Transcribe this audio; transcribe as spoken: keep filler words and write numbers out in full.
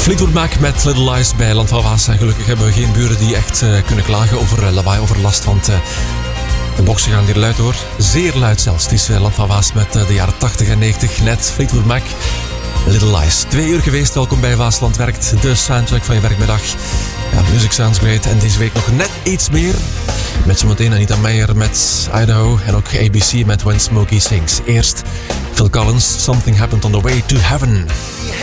Fleetwood Mac met Little Lies bij Land van Waas. En gelukkig hebben we geen buren die echt uh, kunnen klagen over uh, lawaai, over last. Want uh, de boksen gaan hier luid hoor. Zeer luid zelfs. Het is uh, Land van Waas met uh, de jaren tachtig en negentig. Net Fleetwood Mac, Little Lies. Twee uur geweest. Welkom bij Waasland Werkt. De soundtrack van je werkmiddag. Ja, music sounds great. En deze week nog net iets meer. Met zometeen Anita Meijer met Idaho. En ook A B C met When Smokey Sings. Eerst Phil Collins, Something Happened on the Way to Heaven.